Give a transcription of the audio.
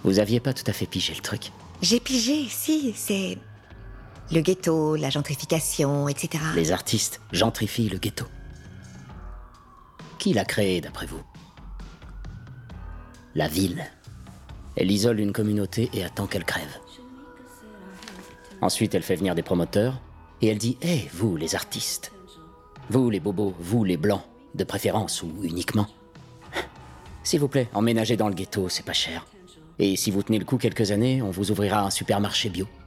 Vous aviez pas tout à fait pigé le truc. J'ai pigé, si, c'est... Le ghetto, la gentrification, etc. Les artistes gentrifient le ghetto. Qui l'a créé, d'après vous? La ville. Elle isole une communauté et attend qu'elle crève. Ensuite, elle fait venir des promoteurs et elle dit « Hé, vous, les artistes, vous, les bobos, vous, les blancs, de préférence ou uniquement, s'il vous plaît, emménagez dans le ghetto, c'est pas cher. Et si vous tenez le coup quelques années, on vous ouvrira un supermarché bio.